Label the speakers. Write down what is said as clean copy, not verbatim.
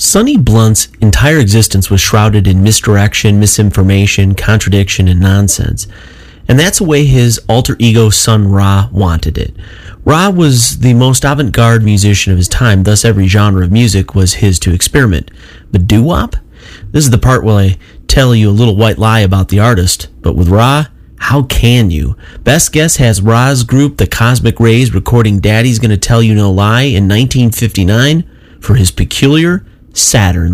Speaker 1: Sonny Blunt's entire existence was shrouded in misdirection, misinformation, contradiction, and nonsense. And that's the way his alter ego son Ra wanted it. Ra was the most avant-garde musician of his time, thus every genre of music was his to experiment. But doo-wop? This is the part where I tell you a little white lie about the artist. But with Ra, how can you? Best Guess has Ra's group, the Cosmic Rays, recording Daddy's Gonna Tell You No Lie in 1959 for his peculiar Saturn